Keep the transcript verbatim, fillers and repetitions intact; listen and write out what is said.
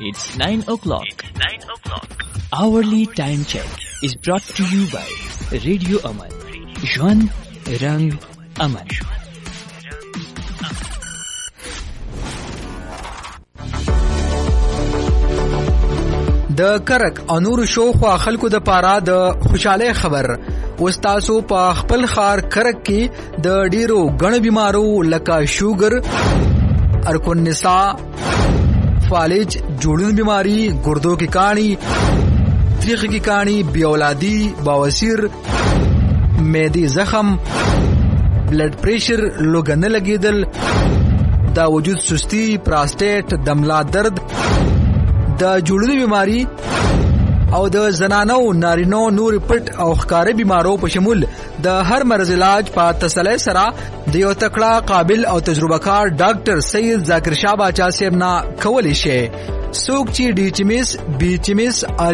It's nine o'clock. It's nine o'clock. Hourly time check is brought to you by Radio Aman. Jwan Rang Aman. د کرک انور شو خو خلکو د پاره د خوشاله خبر وستاسو په خپل خار کرک کې د ډیرو غن بیمارو لکه شوګر ارکون نساء فالج جوړون بیماری ګردو کې کانی تریخ کې کانی بیاولادی بواسیر معدی زخم بلډ پریشر لوګن لګیدل دا وجود سستی پراسټیټ دملا درد د جوړونی بیماری او د زنانو نارینو نور پټ او ښکارې بیمارو په شمول د هر مرض علاج په تسلی سره د یو تکړه قابل او تجربه کار ډاکټر سید ذاکر شاه باچا صاحب نه کولی شي څوک چې ډی ایچ ایم ایس بی ایچ ایم ایس